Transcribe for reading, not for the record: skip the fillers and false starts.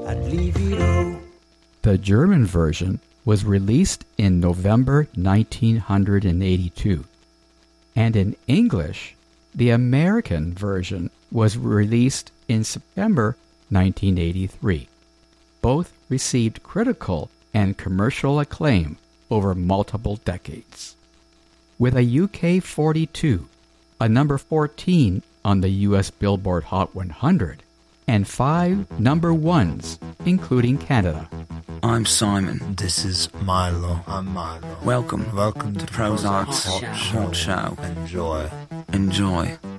I'd leave it all. The German version was released in November 1982, and in English, the American version was released in September 1983. Both received critical and commercial acclaim over multiple decades. With a UK 42, a number 14 on the US Billboard Hot 100, and 5 number ones, including Canada. I'm Simon. This is Milo. I'm Milo. Welcome to Prozac Hot Show. Enjoy. Enjoy.